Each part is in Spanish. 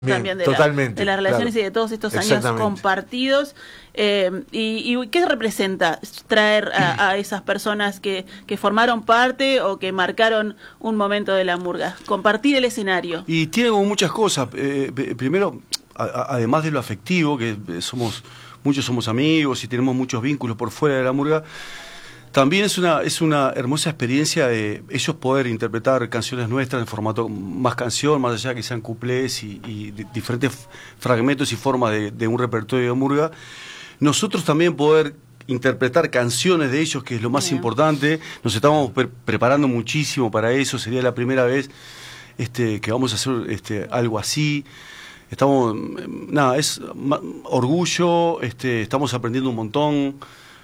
Bien, también totalmente, de las relaciones, claro. y de todos estos años compartidos. Y ¿qué representa traer a esas personas que formaron parte o que marcaron un momento de la murga? Compartir el escenario. Y tiene como muchas cosas. Primero, además de lo afectivo, que muchos somos amigos y tenemos muchos vínculos por fuera de la murga, también es una hermosa experiencia de ellos poder interpretar canciones nuestras en formato más canción, más allá que sean cuplés y diferentes fragmentos y formas de un repertorio de murga. Nosotros también poder interpretar canciones de ellos, que es lo más importante. Nos estamos preparando muchísimo para eso. Sería la primera vez que vamos a hacer algo así. Estamos, es orgullo, estamos aprendiendo un montón.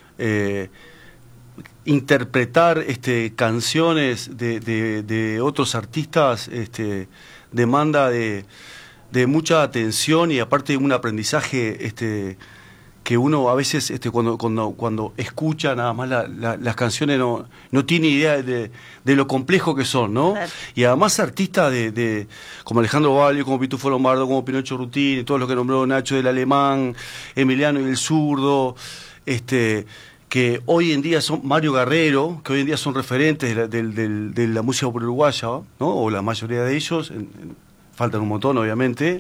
Interpretar canciones de otros artistas demanda de mucha atención y aparte un aprendizaje que uno a veces cuando escucha nada más las canciones no tiene idea de lo complejo que son, ¿no? Claro. Y además artistas como Alejandro Valio, como Pitufo Lombardo, como Pinocho Rutini, todos los que nombró Nacho del Alemán, Emiliano y el Zurdo, que hoy en día son Mario Guerrero, que hoy en día son referentes de la música uruguaya, ¿no? O la mayoría de ellos, faltan un montón obviamente,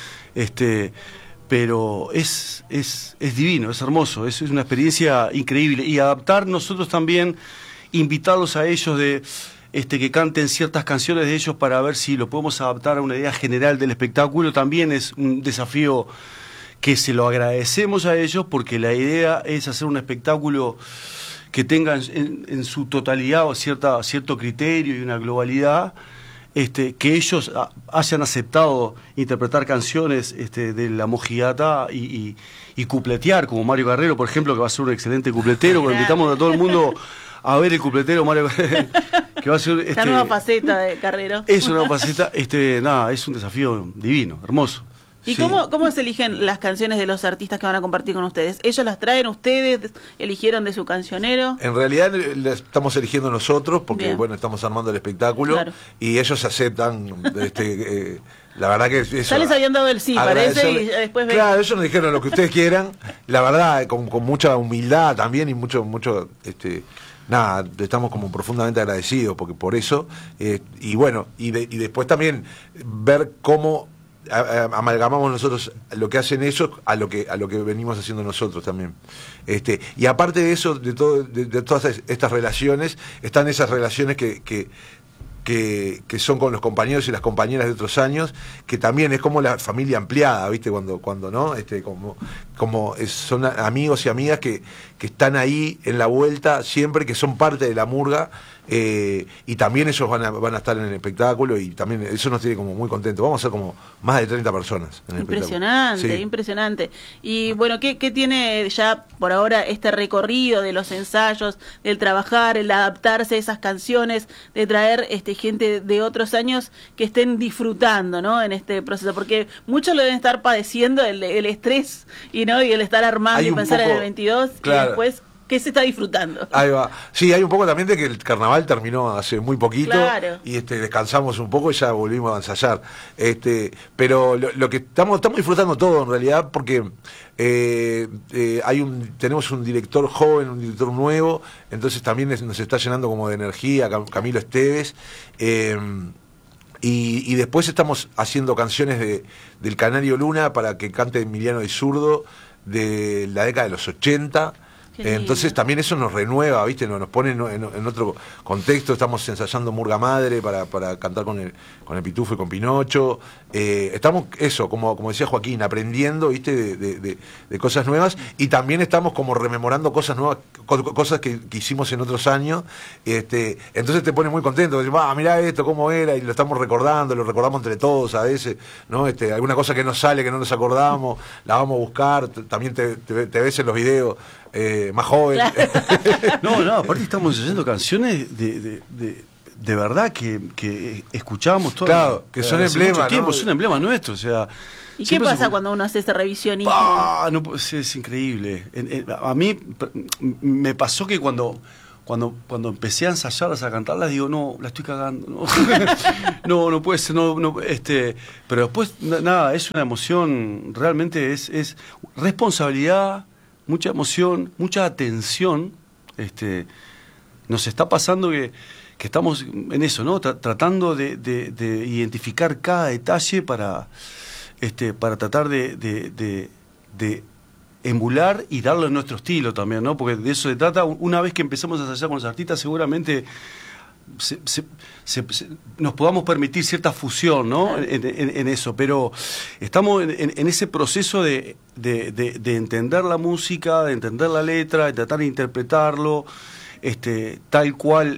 pero es divino, es hermoso, es una experiencia increíble. Y adaptar nosotros también, invitarlos a ellos que canten ciertas canciones de ellos para ver si lo podemos adaptar a una idea general del espectáculo, también es un desafío que se lo agradecemos a ellos, porque la idea es hacer un espectáculo que tenga en su totalidad cierto criterio y una globalidad, que ellos hayan aceptado interpretar canciones de la mojigata y cupletear, como Mario Guerrero, por ejemplo, que va a ser un excelente cupletero, porque invitamos a todo el mundo a ver el cupletero Mario Guerrero, que va a ser La nueva faceta de Carrero. Es una nueva faceta, es un desafío divino, hermoso. ¿Y sí. cómo se eligen las canciones de los artistas que van a compartir con ustedes? ¿Ellos las traen ustedes? ¿Eligieron de su cancionero? En realidad las estamos eligiendo nosotros porque, Bien. bueno, estamos armando el espectáculo, claro. Y ellos aceptan, la verdad que eso... Ya les habían dado el sí, parece, y después... Claro, ellos nos dijeron lo que ustedes quieran, la verdad, con mucha humildad también y mucho estamos como profundamente agradecidos porque por eso, y bueno, y después también ver cómo amalgamamos nosotros lo que hacen ellos a lo que venimos haciendo nosotros también. Y aparte de eso, de todas estas relaciones, están esas relaciones que son con los compañeros y las compañeras de otros años, que también es como la familia ampliada, ¿viste? Cuando no, son amigos y amigas que están ahí en la vuelta siempre, que son parte de la murga, y también ellos van a estar en el espectáculo, y también eso nos tiene como muy contentos. Vamos a ser como más de 30 personas en el impresionante, espectáculo. Sí. Impresionante. Y bueno, ¿qué tiene ya por ahora este recorrido de los ensayos, del trabajar, el adaptarse a esas canciones, de traer gente de otros años que estén disfrutando, ¿no? En este proceso, porque muchos lo deben estar padeciendo el estrés y el estar armando y pensar en el 22, claro. Y después ¿qué se está disfrutando? Ahí va. Sí, hay un poco también de que el carnaval terminó hace muy poquito, claro. Y descansamos un poco y ya volvimos a ensayar. Pero lo que estamos disfrutando todo en realidad, porque tenemos un director joven, un director nuevo, entonces también nos está llenando como de energía, Camilo Esteves. Y después estamos haciendo canciones del Canario Luna para que cante Emiliano y Zurdo de la década de los 80. Entonces también eso nos renueva, ¿viste? Nos pone en otro contexto. Estamos ensayando Murga Madre para cantar con el Pitufo y con Pinocho. Estamos, eso, como decía Joaquín, aprendiendo, ¿viste? De cosas nuevas, y también estamos como rememorando cosas nuevas, cosas que hicimos en otros años. Entonces te pone muy contento. Mirá esto, cómo era, y lo estamos recordando, lo recordamos entre todos a veces, ¿no? Alguna cosa que nos sale, que no nos acordamos, la vamos a buscar. También te ves en los videos. Más joven. No, aparte estamos haciendo canciones de verdad que escuchábamos todo. Claro, que son emblemas, ¿no? Son emblemas nuestros, o sea. ¿Y qué pasa cuando uno hace ese revisionismo? Es increíble. A mí me pasó que cuando cuando empecé a ensayarlas, a cantarlas, digo, no, la estoy cagando, no puede ser, pero después, nada, es una emoción, realmente es responsabilidad, mucha emoción, mucha atención, nos está pasando que estamos en eso, ¿no? Tratando de identificar cada detalle para tratar de emular y darle nuestro estilo también, ¿no? Porque de eso se trata. Una vez que empezamos a ensayar con los artistas, seguramente nos podamos permitir cierta fusión, ¿no? En eso, pero estamos en ese proceso de entender la música, de entender la letra, de tratar de interpretarlo, tal cual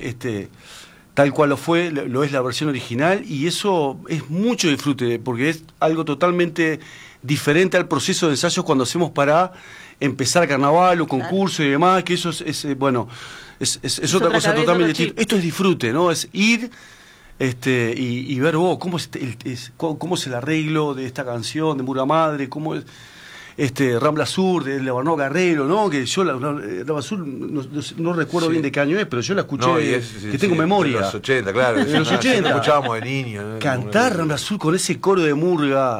lo es la versión original, y eso es mucho disfrute, porque es algo totalmente diferente al proceso de ensayos cuando hacemos para empezar carnaval o concurso y demás, que eso es otra cosa totalmente distinta. Esto es disfrute, ¿no? Es ir y ver cómo es el arreglo de esta canción de Murga Madre, cómo es Rambla Sur de Leonardo Guerrero, ¿no? Que yo Rambla Sur no recuerdo bien de qué año es, pero yo la escuché, que tengo memoria. De los 80, claro. De los 80. Lo escuchábamos de niño, ¿no? Cantar Rambla Sur con ese coro de Murga,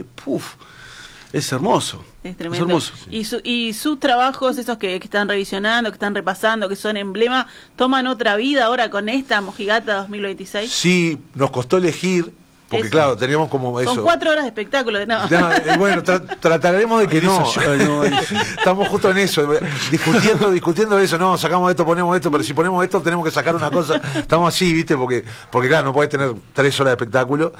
es hermoso. Es tremendo. Es hermoso. Y sus trabajos, esos que están revisionando, que están repasando, que son emblema, ¿toman otra vida ahora con esta Mojigata 2026? Sí, nos costó elegir, porque eso. Claro, teníamos como eso. Son 4 horas de espectáculo. No. Bueno, trataremos de que no. Estamos justo en eso, discutiendo eso. No, sacamos esto, ponemos esto, pero si ponemos esto tenemos que sacar una cosa. Estamos así, ¿viste? Porque claro, no podés tener 3 horas de espectáculo.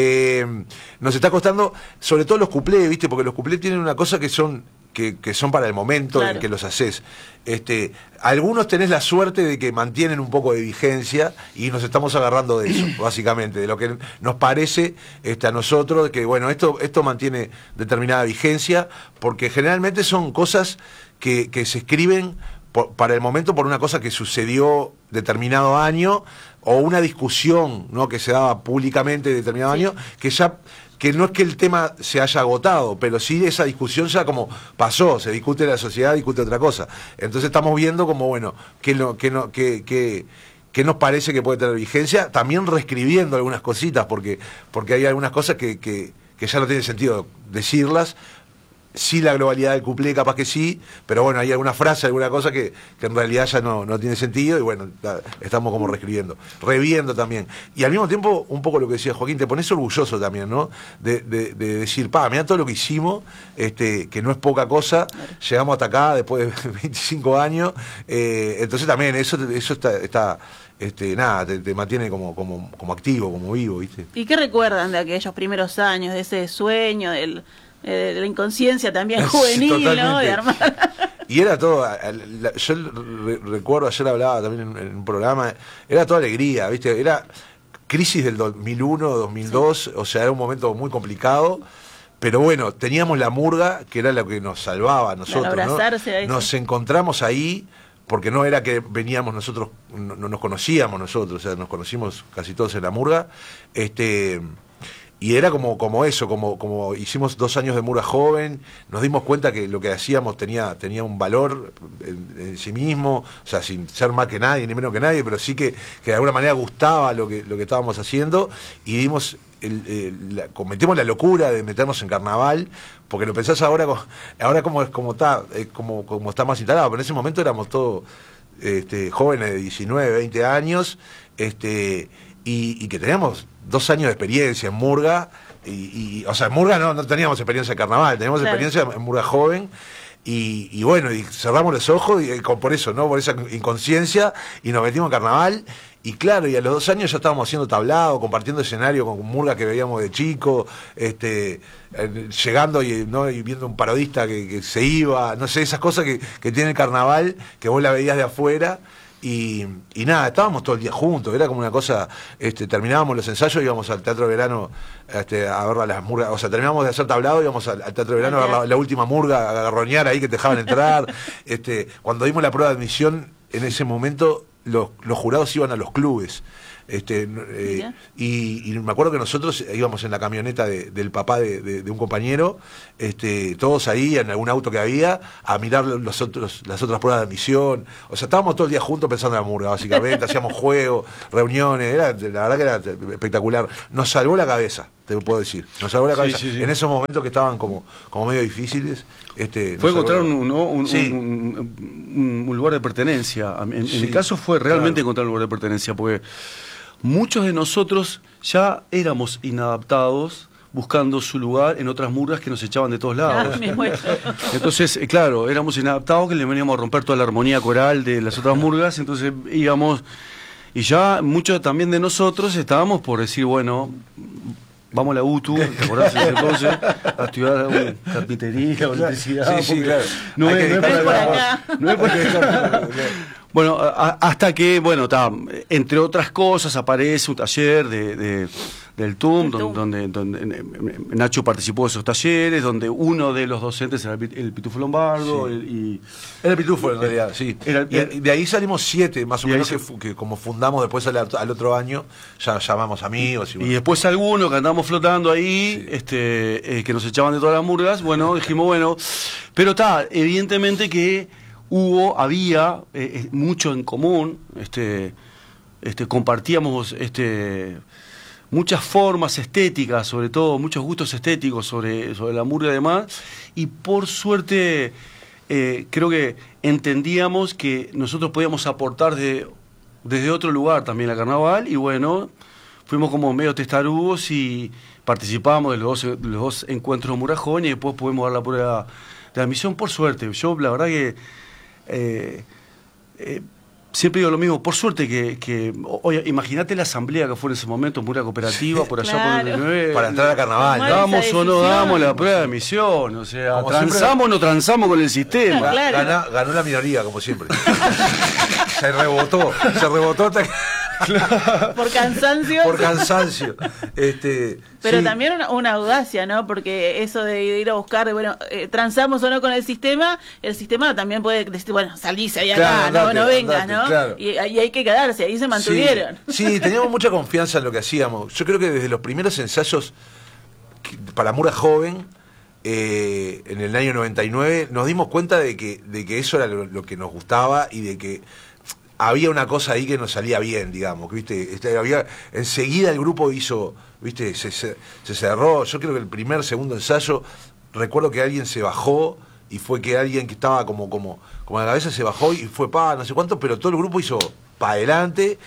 Nos está costando, sobre todo los cuplés, ¿viste? Porque los cuplés tienen una cosa que son para el momento en que los haces. Algunos tenés la suerte de que mantienen un poco de vigencia y nos estamos agarrando de eso, básicamente, de lo que nos parece a nosotros, que bueno, esto mantiene determinada vigencia, porque generalmente son cosas que se escriben para el momento por una cosa que sucedió determinado año, o una discusión, ¿no?, que se daba públicamente determinado año, que no es que el tema se haya agotado, pero sí esa discusión ya como pasó, se discute la sociedad, discute otra cosa. Entonces estamos viendo como, bueno, qué nos parece que puede tener vigencia, también reescribiendo algunas cositas, porque hay algunas cosas que ya no tiene sentido decirlas. Sí, la globalidad del cuplé capaz que sí, pero bueno, hay alguna frase, alguna cosa que en realidad ya no tiene sentido, y bueno, estamos como reviendo también. Y al mismo tiempo, un poco lo que decía Joaquín, te pones orgulloso también, ¿no? De decir, mirá todo lo que hicimos, que no es poca cosa, llegamos hasta acá después de 25 años, entonces también eso está nada, te mantiene como activo, como vivo, ¿viste? ¿Y qué recuerdan de aquellos primeros años, de ese sueño, de la inconsciencia también juvenil, ¿no? De armar. Y era todo, yo recuerdo, ayer hablaba también en un programa, era toda alegría, ¿viste? Era crisis del 2001, 2002, sí. O sea, era un momento muy complicado, pero bueno, teníamos la murga, que era lo que nos salvaba a nosotros, ¿no? Nos encontramos ahí, porque no era que veníamos nosotros, no nos conocíamos nosotros, o sea, nos conocimos casi todos en la murga, y era como eso, como hicimos 2 años de Murga joven, nos dimos cuenta que lo que hacíamos tenía un valor en sí mismo, o sea, sin ser más que nadie, ni menos que nadie, pero sí que de alguna manera gustaba lo que estábamos haciendo, y cometimos la locura de meternos en carnaval, porque lo pensás ahora como está más instalado, pero en ese momento éramos todos jóvenes de 19, 20 años, y que teníamos 2 años de experiencia en Murga, o sea, en Murga no teníamos experiencia de carnaval, teníamos experiencia en Murga joven, y bueno, y cerramos los ojos por eso, ¿no? Por esa inconsciencia, y nos metimos en carnaval, y claro, y a los 2 años ya estábamos haciendo tablado, compartiendo escenario con Murga que veíamos de chico, llegando y viendo un parodista que se iba, no sé, esas cosas que tiene el carnaval, que vos la veías de afuera. Y nada, estábamos todo el día juntos, era como una cosa, terminábamos los ensayos, íbamos al Teatro de Verano a ver las murgas, o sea, terminábamos de hacer tablado, íbamos al Teatro de Verano a ver la última murga, a garroñar ahí que te dejaban entrar. Cuando dimos la prueba de admisión, en ese momento los jurados iban a los clubes. Y me acuerdo que nosotros íbamos en la camioneta del papá de un compañero, todos ahí en algún auto que había, a mirar las otras pruebas de admisión. O sea, estábamos todo el día juntos pensando en la murga, básicamente, hacíamos juegos, reuniones, la verdad que era espectacular. Nos salvó la cabeza, te puedo decir. Nos salvó la cabeza. Sí. En esos momentos que estaban como medio difíciles. Fue encontrar un lugar de pertenencia. En mi caso fue realmente encontrar un lugar de pertenencia, porque muchos de nosotros ya éramos inadaptados buscando su lugar en otras murgas que nos echaban de todos lados. Entonces, claro, éramos inadaptados que le veníamos a romper toda la armonía coral de las otras murgas, entonces íbamos, y ya muchos también de nosotros estábamos por decir, bueno, vamos a la UTU, ¿te acordás de ese entonces? A estudiar carpintería, electricidad. Sí, claro. No es por acá. No es por acá. Bueno, hasta que, entre otras cosas, aparece un taller del TUM, donde Nacho participó de esos talleres, donde uno de los docentes era el Pitufo Lombardo. Era el Pitufo, en realidad, sí. Y de ahí salimos 7, más o menos, que como fundamos después al otro año, ya llamamos amigos. Y después algunos que andamos flotando ahí, que nos echaban de todas las murgas, dijimos, pero evidentemente que había mucho en común, compartíamos muchas formas estéticas, sobre todo muchos gustos estéticos sobre la murga y demás, y por suerte creo que entendíamos que nosotros podíamos aportar desde otro lugar también a Carnaval, y fuimos como medio testarudos y participábamos de los dos encuentros de Murajón, y después pudimos dar la prueba de admisión, por suerte. Yo la verdad que siempre digo lo mismo, por suerte que oye, imagínate la asamblea que fue en ese momento, Murga Cooperativa, por allá por el 9, para entrar a Carnaval. ¿Damos o no damos la prueba de admisión? O sea, como transamos o no transamos con el sistema. Ganó la minoría, como siempre. se rebotó hasta que... Claro. Por cansancio. Pero también una audacia, ¿no? Porque eso de ir a buscar, transamos o no con el sistema también puede decir, salís ahí acá, no vengas, ¿no? Claro. Y ahí hay que quedarse, ahí se mantuvieron. Sí, teníamos mucha confianza en lo que hacíamos. Yo creo que desde los primeros ensayos para Murga Joven, en el año 99, nos dimos cuenta de que eso era lo que nos gustaba, y de que había una cosa ahí que nos salía bien, digamos, ¿viste? Enseguida el grupo hizo, ¿viste? Se cerró. Yo creo que el segundo ensayo, recuerdo que alguien se bajó, y fue que alguien que estaba como en la cabeza se bajó y fue no sé cuánto, pero todo el grupo hizo para adelante,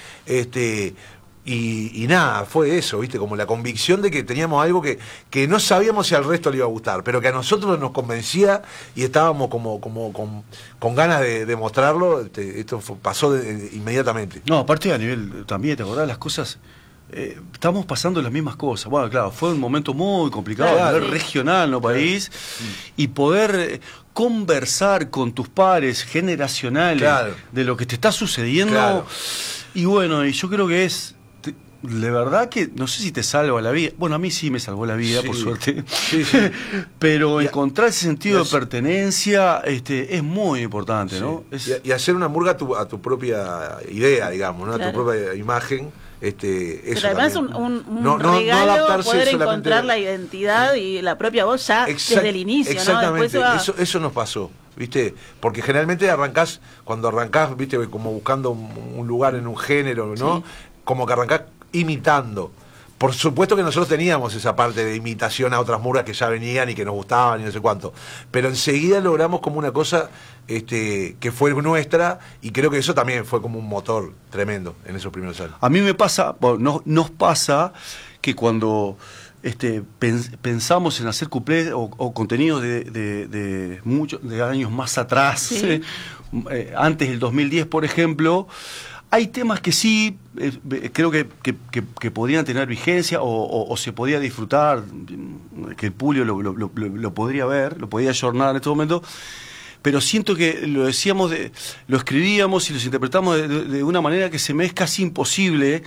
y nada, fue eso, ¿viste? Como la convicción de que teníamos algo que no sabíamos si al resto le iba a gustar, pero que a nosotros nos convencía, y estábamos con ganas de mostrarlo. Esto pasó inmediatamente. No, aparte a nivel también, ¿te acordás? Las cosas... estamos pasando las mismas cosas. Bueno, claro, fue un momento muy complicado a nivel regional, ¿no? País, y poder conversar con tus pares generacionales de lo que te está sucediendo. Claro. Y y yo creo que de verdad que no sé si te salva la vida. Bueno, a mí sí me salvó la vida, por suerte. Sí. Pero encontrar ese sentido de pertenencia es muy importante, ¿no? Y hacer una murga a tu propia idea, digamos, ¿no? A tu propia imagen. Pero además un regalo poder encontrar la identidad y la propia voz ya desde el inicio, exactamente, ¿no? Eso nos pasó, ¿viste? Porque generalmente cuando arrancás, ¿viste? Como buscando un lugar en un género, ¿no? Sí. Como que arrancás imitando. Por supuesto que nosotros teníamos esa parte de imitación a otras murgas que ya venían y que nos gustaban y no sé cuánto, pero enseguida logramos como una cosa que fue nuestra, y creo que eso también fue como un motor tremendo en esos primeros años. A mí me pasa, nos pasa que cuando pensamos en hacer cuplés o contenidos de años más atrás, antes del 2010, por ejemplo, hay temas que sí, creo que podrían tener vigencia o se podía disfrutar, que el público lo podría ver, lo podía ayornar en este momento, pero siento que lo escribíamos y los interpretamos de una manera que se me es casi imposible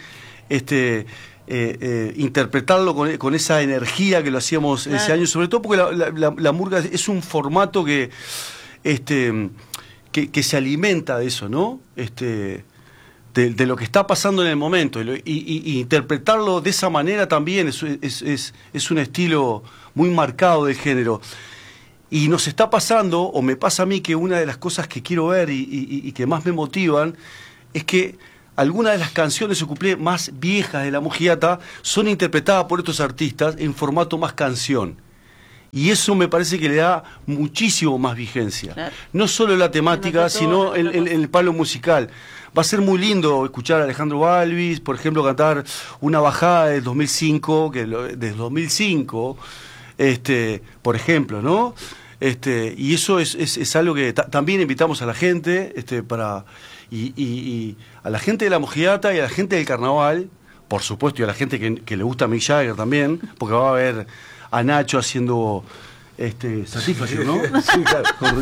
interpretarlo con esa energía que lo hacíamos ese año, sobre todo porque la murga es un formato que se alimenta de eso, ¿no? de lo que está pasando en el momento y interpretarlo de esa manera también es un estilo muy marcado del género. Y nos está pasando, o me pasa a mí, que una de las cosas que quiero ver y que más me motivan es que algunas de las canciones o cuplés más viejas de La Mojiata son interpretadas por estos artistas en formato más canción. Y eso me parece que le da muchísimo más vigencia. Claro. No solo en la temática, sino en el palo musical. Va a ser muy lindo escuchar a Alejandro Balvis, por ejemplo, cantar una bajada del 2005, del 2005, por ejemplo, ¿no? Y eso es algo que también invitamos a la gente, y a la gente de La Mojiata y a la gente del carnaval, por supuesto, y a la gente que le gusta a Mick Jagger también, porque va a haber a Nacho haciendo Satisfaction, ¿no? Sí, claro.